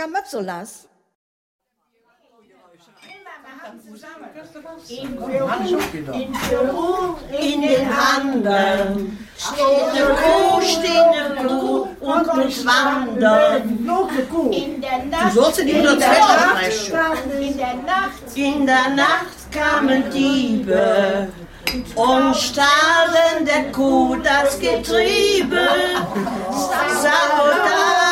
Kamöpsolas. In Peru, in den Anden, steht eine Kuh und muss wandern. In der Nacht, in der Nacht kamen Diebe und stahlen der Kuh das Getriebe. Sabotage.